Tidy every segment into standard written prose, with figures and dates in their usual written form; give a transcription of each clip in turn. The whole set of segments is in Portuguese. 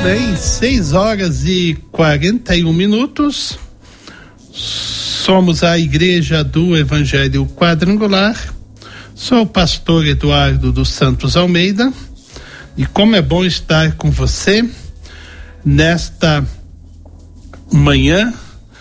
bem, 6h41. Somos a Igreja do Evangelho Quadrangular. Sou o pastor Eduardo dos Santos Almeida e como é bom estar com você nesta manhã,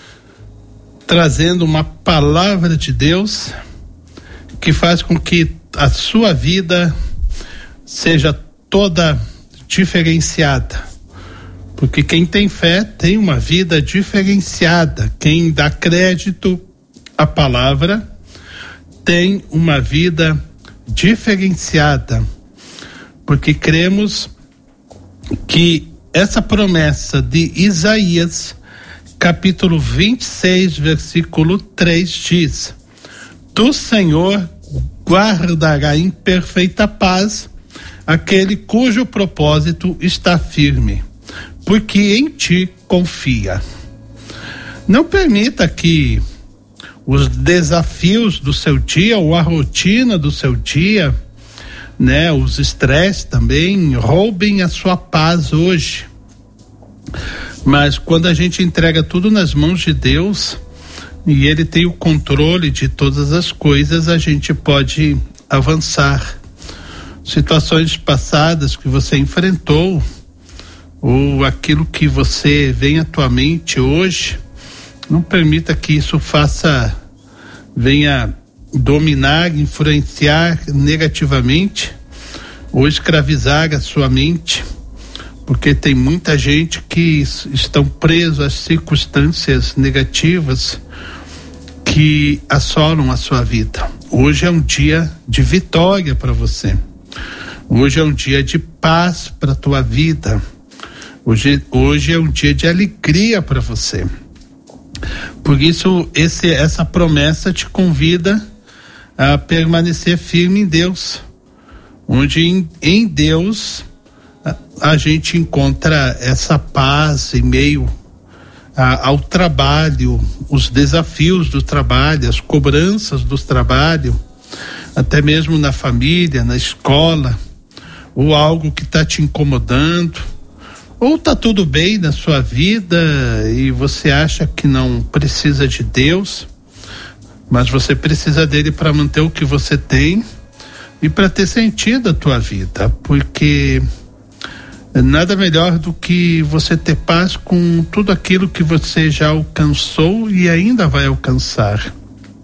trazendo uma palavra de Deus que faz com que a sua vida seja toda diferenciada, porque quem tem fé tem uma vida diferenciada. Quem dá crédito à palavra tem uma vida diferenciada, porque cremos que essa promessa de Isaías, capítulo 26, versículo 3 diz: do Senhor guardará em perfeita paz aquele cujo propósito está firme, porque em ti confia. Não permita que os desafios do seu dia ou a rotina do seu dia, os estresses também, roubem a sua paz hoje. Mas quando a gente entrega tudo nas mãos de Deus e Ele tem o controle de todas as coisas, a gente pode avançar. Situações passadas que você enfrentou ou aquilo que você vem à tua mente hoje, não permita que isso venha dominar, influenciar negativamente ou escravizar a sua mente, porque tem muita gente que estão presos às circunstâncias negativas que assolam a sua vida. Hoje é um dia de vitória para você. Hoje é um dia de paz para a tua vida. Hoje é um dia de alegria para você. Por isso, essa promessa te convida a permanecer firme em Deus, onde em Deus a gente encontra essa paz em meio ao trabalho, os desafios do trabalho, as cobranças do trabalho, até mesmo na família, na escola, ou algo que está te incomodando, ou está tudo bem na sua vida e você acha que não precisa de Deus, mas você precisa dele para manter o que você tem e para ter sentido a tua vida, porque nada melhor do que você ter paz com tudo aquilo que você já alcançou e ainda vai alcançar.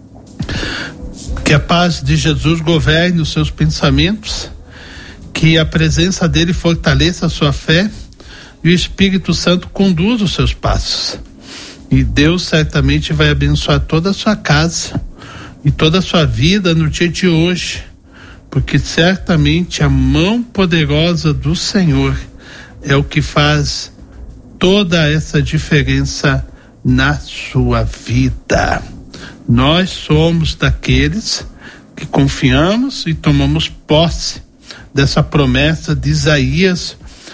Que a paz de Jesus governe os seus pensamentos, que a presença dele fortaleça a sua fé e o Espírito Santo conduza os seus passos. E Deus certamente vai abençoar toda a sua casa e toda a sua vida no dia de hoje, porque certamente a mão poderosa do Senhor é o que faz toda essa diferença na sua vida. Nós somos daqueles que confiamos e tomamos posse dessa promessa de Isaías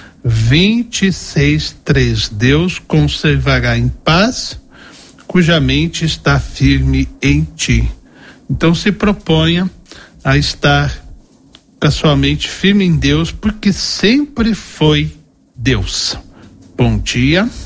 26:3. Deus conservará em paz cuja mente está firme em ti. Então se proponha a estar com a sua mente firme em Deus, porque sempre foi Deus. Bom dia.